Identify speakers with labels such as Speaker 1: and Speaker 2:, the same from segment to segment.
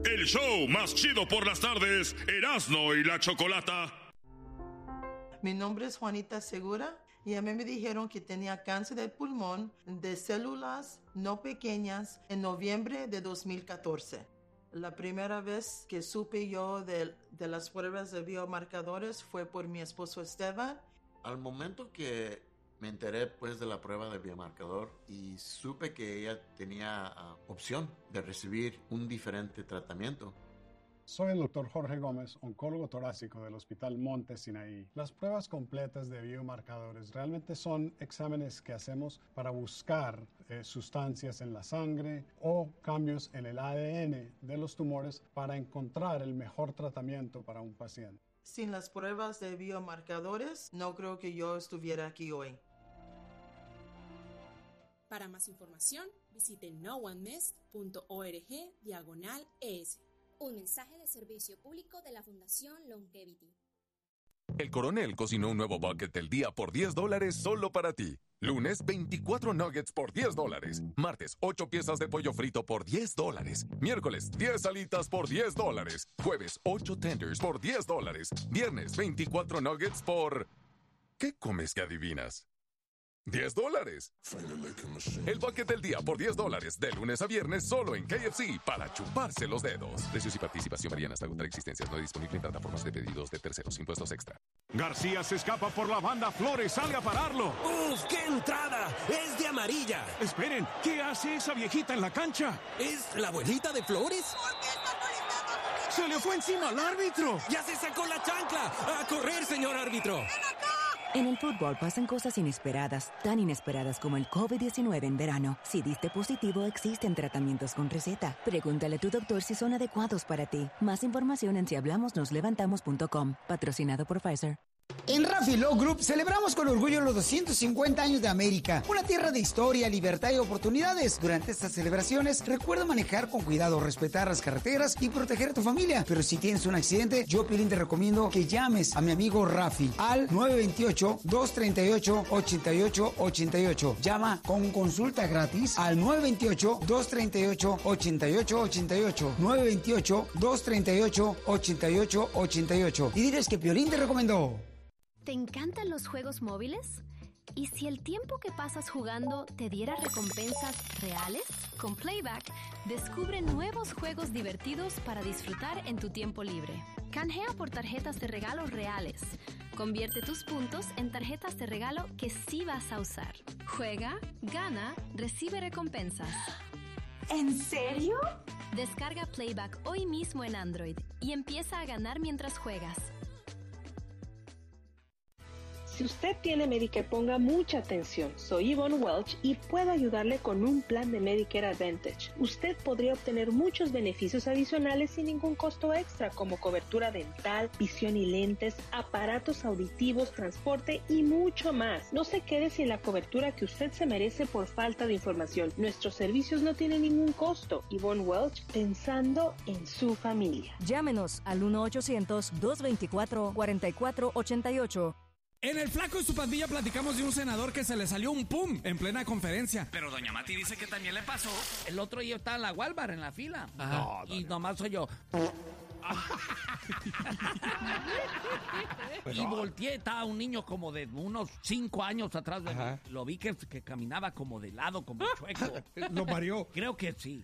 Speaker 1: El show más chido por las tardes, Erasmo y la Chocolata.
Speaker 2: Mi nombre es Juanita Segura y a mí me dijeron que tenía cáncer de pulmón de células no pequeñas en noviembre de 2014. La primera vez que supe yo de las pruebas de biomarcadores fue por mi esposo Esteban.
Speaker 3: Al momento que me enteré pues de la prueba de biomarcador y supe que ella tenía opción de recibir un diferente tratamiento.
Speaker 4: Soy el Dr. Jorge Gómez, oncólogo torácico del Hospital Monte Sinaí. Las pruebas completas de biomarcadores realmente son exámenes que hacemos para buscar sustancias en la sangre o cambios en el ADN de los tumores para encontrar el mejor tratamiento para un paciente.
Speaker 2: Sin las pruebas de biomarcadores, no creo que yo estuviera aquí hoy.
Speaker 5: Para más información, visite noonemiss.org/ES.
Speaker 6: Un mensaje de servicio público de la Fundación Longevity.
Speaker 7: El Coronel cocinó un nuevo bucket del día por $10 solo para ti. Lunes, 24 nuggets por $10. Martes, 8 piezas de pollo frito por $10. Miércoles, 10 alitas por $10. Jueves, 8 tenders por $10. Viernes, 24 nuggets por... ¿Qué comes que adivinas? $10. El bucket del día por $10, de lunes a viernes, solo en KFC, para chuparse los dedos. Precios y participación varían hasta agotar existencias. No disponible en plataformas de pedidos de terceros. Impuestos extra.
Speaker 8: García se escapa por la banda. Flores sale a pararlo.
Speaker 9: ¡Uf, qué entrada! ¡Es de amarilla!
Speaker 8: Esperen, ¿qué hace esa viejita en la cancha?
Speaker 9: ¿Es la abuelita de Flores?
Speaker 10: ¿Por qué está molestando a su niño?
Speaker 8: ¡Se le fue encima al árbitro!
Speaker 9: ¡Ya se sacó la chancla! ¡A correr, señor árbitro!
Speaker 10: ¡Ven acá!
Speaker 11: En el fútbol pasan cosas inesperadas, tan inesperadas como el COVID-19 en verano. Si diste positivo, existen tratamientos con receta. Pregúntale a tu doctor si son adecuados para ti. Más información en sihablamosnoslevantamos.com. Patrocinado por Pfizer.
Speaker 12: En Rafi Law Group celebramos con orgullo los 250 años de América, una tierra de historia, libertad y oportunidades. Durante estas celebraciones, recuerda manejar con cuidado, respetar las carreteras y proteger a tu familia. Pero si tienes un accidente, yo, Pilín, te recomiendo que llames a mi amigo Rafi al 928-238-8888. Llama con consulta gratis al 928-238-8888. 928-238-8888. Y diles que Piolín te recomendó.
Speaker 13: ¿Te encantan los juegos móviles? ¿Y si el tiempo que pasas jugando te diera recompensas reales? Con Playback, descubre nuevos juegos divertidos para disfrutar en tu tiempo libre. Canjea por tarjetas de regalo reales. Convierte tus puntos en tarjetas de regalo que sí vas a usar. Juega, gana, recibe recompensas.
Speaker 10: ¿En serio?
Speaker 13: Descarga Playback hoy mismo en Android y empieza a ganar mientras juegas.
Speaker 14: Si usted tiene Medicare, ponga mucha atención. Soy Yvonne Welch y puedo ayudarle con un plan de Medicare Advantage. Usted podría obtener muchos beneficios adicionales sin ningún costo extra, como cobertura dental, visión y lentes, aparatos auditivos, transporte y mucho más. No se quede sin la cobertura que usted se merece por falta de información. Nuestros servicios no tienen ningún costo. Yvonne Welch, pensando en su familia.
Speaker 15: Llámenos al 1-800-224-4488.
Speaker 16: En el Flaco y su pandilla platicamos de un senador que se le salió un pum en plena conferencia.
Speaker 17: Pero doña Mati dice que también le pasó.
Speaker 18: El otro día estaba en la Walmart en la fila.
Speaker 17: Ajá.
Speaker 18: Y nomás soy yo. Y volteé, estaba un niño como de unos 5 años atrás de mí. Lo vi que caminaba como de lado, como chueco.
Speaker 16: ¿Lo parió?
Speaker 18: Creo que sí.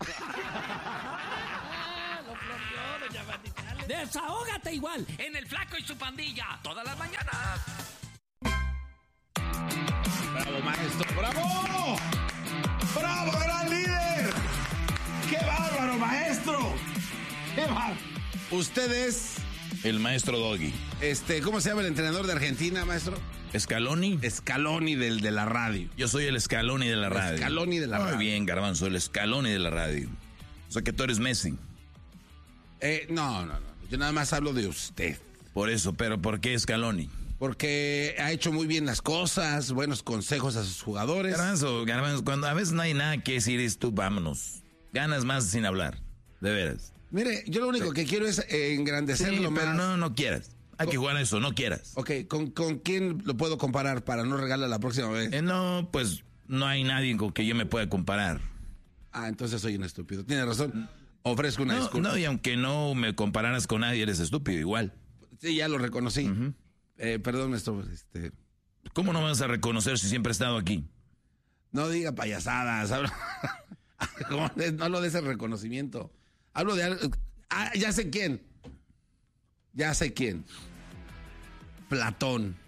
Speaker 18: Lo floreó, doña Mati. ¡Desahógate igual!
Speaker 17: En el Flaco y su pandilla, todas las mañanas.
Speaker 19: ¡Bravo, maestro! ¡Bravo! ¡Bravo, gran líder! ¡Qué bárbaro, maestro! ¡Qué bárbaro! Usted es
Speaker 20: el maestro Doggy.
Speaker 19: ¿Cómo se llama el entrenador de Argentina, maestro?
Speaker 20: Scaloni.
Speaker 19: Scaloni de la radio.
Speaker 20: Yo soy el Scaloni de la radio.
Speaker 19: Scaloni de la radio.
Speaker 20: Muy bien, Garbanzo, el Scaloni de la radio. O sea que tú eres Messi.
Speaker 19: No. Yo nada más hablo de usted.
Speaker 20: Por eso, pero ¿por qué Scaloni?
Speaker 19: Porque ha hecho muy bien las cosas, buenos consejos a sus jugadores.
Speaker 20: Garbanzo, cuando a veces no hay nada que decir, es tú, vámonos. Ganas más sin hablar, de veras.
Speaker 19: Mire, yo lo único que quiero es engrandecerlo más.
Speaker 20: Pero no quieras. Hay que jugar a eso, no quieras.
Speaker 19: Ok, ¿con quién lo puedo comparar para no regalar la próxima vez?
Speaker 20: No, pues no hay nadie con que yo me pueda comparar.
Speaker 19: Entonces soy un estúpido. Tiene razón. ofrezco una disculpa.
Speaker 20: No, y aunque no me compararas con nadie, eres estúpido igual.
Speaker 19: Sí, ya lo reconocí. Perdón, maestro.
Speaker 20: ¿Cómo no me vas a reconocer si siempre he estado aquí?
Speaker 19: No diga payasadas. No lo des el reconocimiento. Hablo de algo. Ya sé quién. Platón.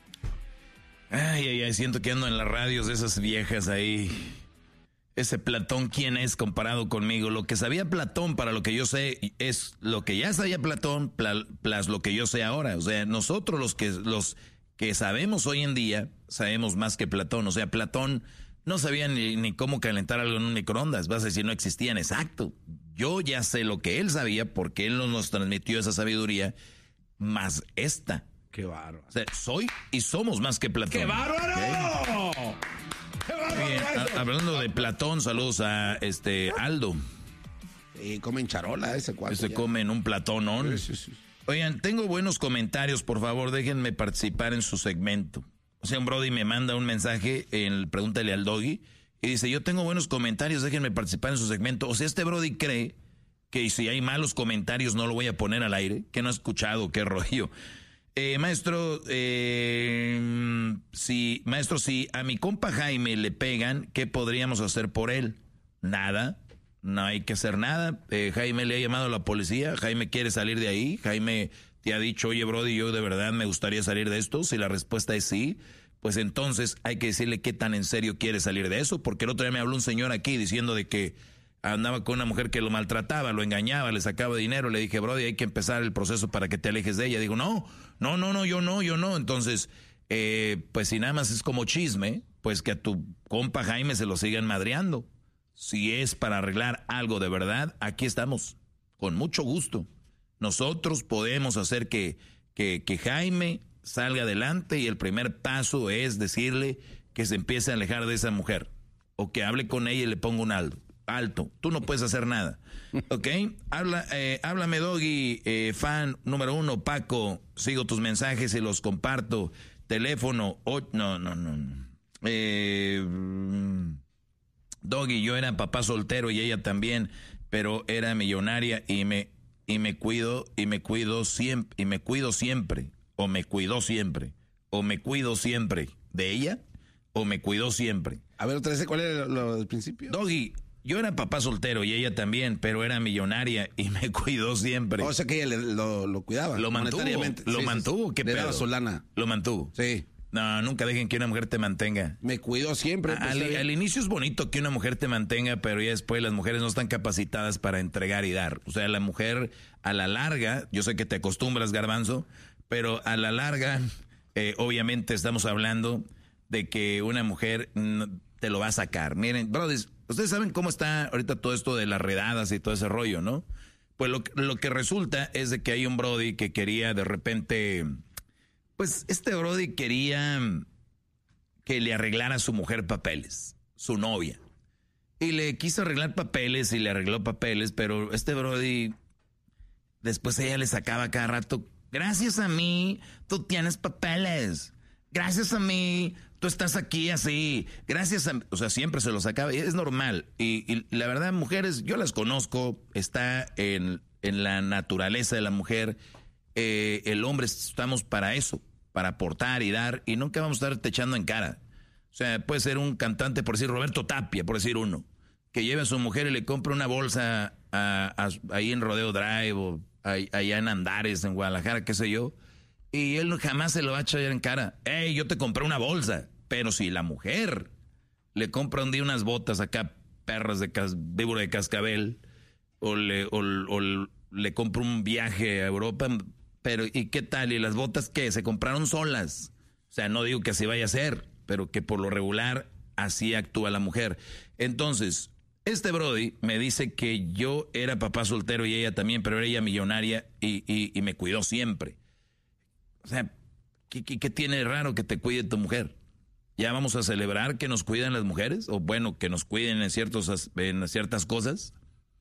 Speaker 20: Ay, siento que ando en las radios de esas viejas ahí. Ese Platón, ¿quién es comparado conmigo? Lo que sabía Platón para lo que yo sé es lo que ya sabía Platón plus lo que yo sé ahora. O sea, nosotros los que sabemos hoy en día, sabemos más que Platón. O sea, Platón no sabía ni cómo calentar algo en un microondas. Vas a decir, no existían. Exacto. Yo ya sé lo que él sabía porque él nos transmitió esa sabiduría, más esta.
Speaker 19: ¡Qué bárbaro!
Speaker 20: O sea, soy y somos más que Platón.
Speaker 19: ¡Qué bárbaro!
Speaker 20: ¿Okay? Bien, hablando de Platón, saludos a Aldo.
Speaker 19: Comen charola ese cuadro.
Speaker 20: Se comen un platónón.
Speaker 19: Sí.
Speaker 20: Oigan, tengo buenos comentarios, por favor, déjenme participar en su segmento. O sea, un brody me manda un mensaje en Pregúntale al Doggy y dice, yo tengo buenos comentarios, déjenme participar en su segmento. O sea, este brody cree que si hay malos comentarios no lo voy a poner al aire, que no ha escuchado, qué rollo. Maestro, si a mi compa Jaime le pegan, ¿qué podríamos hacer por él? Nada, no hay que hacer nada. Jaime le ha llamado a la policía, Jaime quiere salir de ahí, Jaime te ha dicho, oye brody, yo de verdad me gustaría salir de esto. Si la respuesta es sí, pues entonces hay que decirle qué tan en serio quiere salir de eso, porque el otro día me habló un señor aquí diciendo de que andaba con una mujer que lo maltrataba, lo engañaba, le sacaba dinero. Le dije, brody, hay que empezar el proceso para que te alejes de ella. Digo, no, yo no. Entonces, pues si nada más es como chisme, pues que a tu compa Jaime se lo sigan madreando. Si es para arreglar algo de verdad, aquí estamos, con mucho gusto. Nosotros podemos hacer que Jaime salga adelante y el primer paso es decirle que se empiece a alejar de esa mujer. O que hable con ella y le ponga un alto. Tú no puedes hacer nada. ¿Ok? Háblame, Doggy, fan número 1, Paco. Sigo tus mensajes y los comparto. Teléfono. Doggy, yo era papá soltero y ella también, pero era millonaria y me cuido siempre. O me cuidó siempre. O me cuido siempre. ¿De ella? O me cuidó siempre.
Speaker 19: A ver, otra vez, ¿cuál era lo del principio?
Speaker 20: Doggy, yo era papá soltero y ella también, pero era millonaria y me cuidó siempre.
Speaker 19: O sea que ella lo cuidaba.
Speaker 20: Lo mantuvo. ¿Qué pedo?
Speaker 19: Le daba su lana.
Speaker 20: Lo mantuvo.
Speaker 19: Sí.
Speaker 20: No, nunca dejen que una mujer te mantenga.
Speaker 19: Me cuidó siempre. Pues,
Speaker 20: al inicio es bonito que una mujer te mantenga, pero ya después las mujeres no están capacitadas para entregar y dar. O sea, la mujer a la larga, yo sé que te acostumbras, Garbanzo, pero a la larga, obviamente estamos hablando de que una mujer te lo va a sacar. Miren, brothers, ustedes saben cómo está ahorita todo esto de las redadas y todo ese rollo, ¿no? Pues lo que resulta es de que hay un brody que quería de repente, pues este brody quería que le arreglara a su mujer papeles, su novia. Y le quiso arreglar papeles y le arregló papeles, pero este brody, después ella le sacaba cada rato, gracias a mí, tú tienes papeles. Gracias a mí, tú estás aquí así. Gracias a mí. O sea, siempre se lo sacaba. Y es normal. Y la verdad, mujeres, yo las conozco. Está en la naturaleza de la mujer. El hombre estamos para eso. Para aportar y dar. Y nunca vamos a estar te echando en cara. O sea, puede ser un cantante, por decir Roberto Tapia, por decir uno. Que lleve a su mujer y le compre una bolsa ahí en Rodeo Drive o allá en Andares, en Guadalajara, qué sé yo. Y él jamás se lo va a echar en cara. Hey, yo te compré una bolsa. Pero si la mujer le compra un día unas botas acá, perras de víbora de cascabel, o le compra un viaje a Europa, pero ¿y qué tal? ¿Y las botas qué? Se compraron solas. O sea, no digo que así vaya a ser, pero que por lo regular así actúa la mujer. Entonces, este brody me dice que yo era papá soltero y ella también, pero era ella millonaria y me cuidó siempre. O sea, ¿qué tiene de raro que te cuide tu mujer? ¿Ya vamos a celebrar que nos cuidan las mujeres? O bueno, que nos cuiden en ciertas cosas.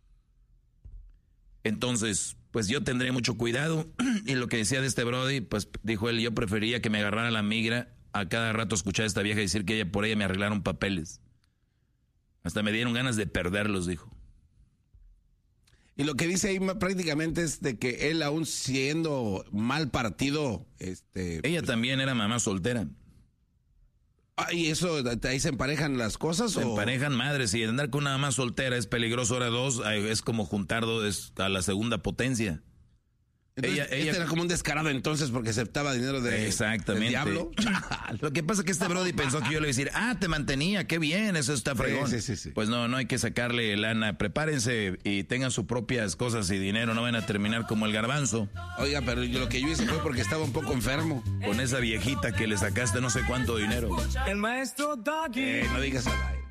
Speaker 20: Entonces, pues yo tendré mucho cuidado. Y lo que decía de este brody, pues dijo él, yo prefería que me agarrara la migra a cada rato escuchar a esta vieja decir que por ella me arreglaron papeles. Hasta me dieron ganas de perderlos, dijo.
Speaker 19: Y lo que dice ahí prácticamente es de que él, aún siendo mal partido,
Speaker 20: ella también era mamá soltera.
Speaker 19: ¿Y eso, ahí se emparejan las cosas?
Speaker 20: Se emparejan madres, y andar con una mamá soltera es peligroso. Ahora dos, es como juntar dos a la segunda potencia.
Speaker 19: Entonces, ella era como un descarado entonces porque aceptaba dinero del diablo.
Speaker 20: Lo que pasa es que este Brody pensó que yo le iba a decir, te mantenía, qué bien, eso está fregón.
Speaker 19: Sí.
Speaker 20: Pues no hay que sacarle lana. Prepárense y tengan sus propias cosas y dinero, no van a terminar como el Garbanzo.
Speaker 19: Oiga, pero lo que yo hice fue porque estaba un poco enfermo.
Speaker 20: Con esa viejita que le sacaste no sé cuánto dinero.
Speaker 9: El maestro Doggy.
Speaker 19: No digas nada.